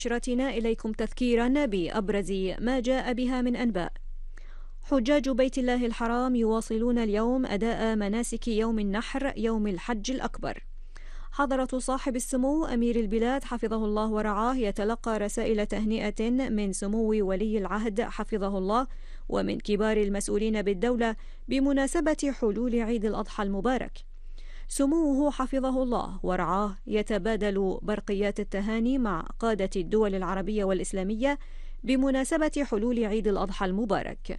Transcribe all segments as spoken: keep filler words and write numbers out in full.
نشرتنا إليكم تذكيرا بأبرز ما جاء بها من أنباء. حجاج بيت الله الحرام يواصلون اليوم أداء مناسك يوم النحر يوم الحج الأكبر. حضرة صاحب السمو أمير البلاد حفظه الله ورعاه يتلقى رسائل تهنئة من سمو ولي العهد حفظه الله ومن كبار المسؤولين بالدولة بمناسبة حلول عيد الأضحى المبارك. سموه حفظه الله ورعاه يتبادل برقيات التهاني مع قادة الدول العربية والإسلامية بمناسبة حلول عيد الأضحى المبارك.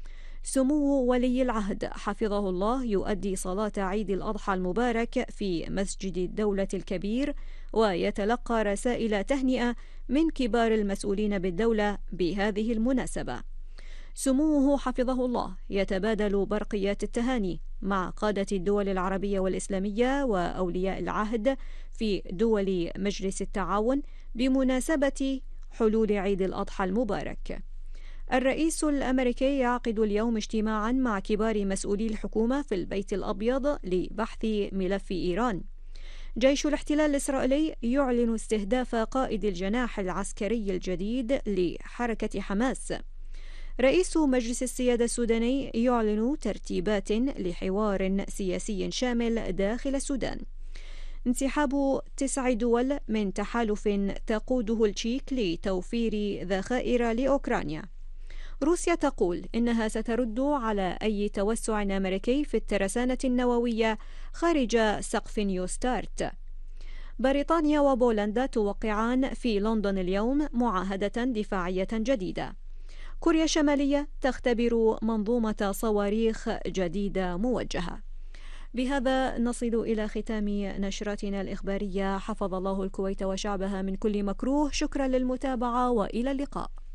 سمو ولي العهد حفظه الله يؤدي صلاة عيد الأضحى المبارك في مسجد الدولة الكبير ويتلقى رسائل تهنئة من كبار المسؤولين بالدولة بهذه المناسبة. سموه حفظه الله يتبادل برقيات التهاني مع قادة الدول العربية والإسلامية وأولياء العهد في دول مجلس التعاون بمناسبة حلول عيد الأضحى المبارك. الرئيس الأمريكي يعقد اليوم اجتماعا مع كبار مسؤولي الحكومة في البيت الأبيض لبحث ملف إيران. جيش الاحتلال الإسرائيلي يعلن استهداف قائد الجناح العسكري الجديد لحركة حماس. رئيس مجلس السيادة السوداني يعلن ترتيبات لحوار سياسي شامل داخل السودان. انسحاب تسع دول من تحالف تقوده التشيك لتوفير ذخائر لأوكرانيا. روسيا تقول إنها سترد على أي توسع أمريكي في الترسانة النووية خارج سقف نيو ستارت. بريطانيا وبولندا توقعان في لندن اليوم معاهدة دفاعية جديدة. كوريا الشمالية تختبر منظومة صواريخ جديدة موجهة. بهذا نصل إلى ختام نشرتنا الإخبارية. حفظ الله الكويت وشعبها من كل مكروه. شكرا للمتابعة وإلى اللقاء.